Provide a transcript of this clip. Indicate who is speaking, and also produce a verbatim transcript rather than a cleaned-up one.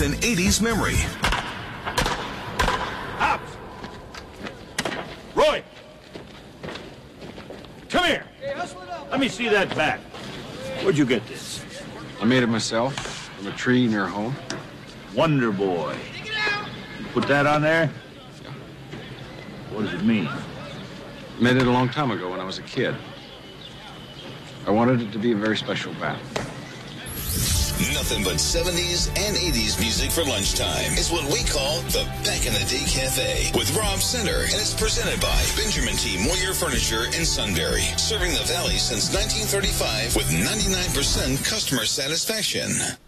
Speaker 1: an eighties memory.
Speaker 2: Hobbs! Roy! Come here! Let me see that bat. Where'd you get this?
Speaker 3: I made it myself from a tree near home.
Speaker 2: Wonder Boy. You put that on there?
Speaker 3: Yeah.
Speaker 2: What does it mean?
Speaker 3: Made it a long time ago when I was a kid. I wanted it to be a very special bat.
Speaker 1: Nothing but seventies and eighties music for lunchtime is what we call the Back in the Day Cafe with Rob Center, and it's presented by Benjamin T. Moyer Furniture in Sunbury, serving the Valley since nineteen thirty-five with ninety-nine percent customer satisfaction.